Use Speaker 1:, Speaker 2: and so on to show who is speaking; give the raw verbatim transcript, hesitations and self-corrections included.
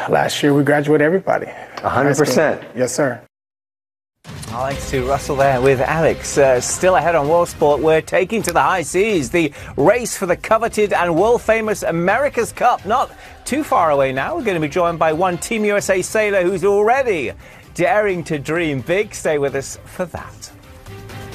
Speaker 1: last year we graduated everybody.
Speaker 2: one hundred percent.
Speaker 1: Yes, sir.
Speaker 3: Alex to Russell there with Alex. Uh, still ahead on World Sport, we're taking to the high seas. The race for the coveted and world-famous America's Cup. Not too far away now. We're going to be joined by one Team U S A sailor who's already daring to dream big. Stay with us for that.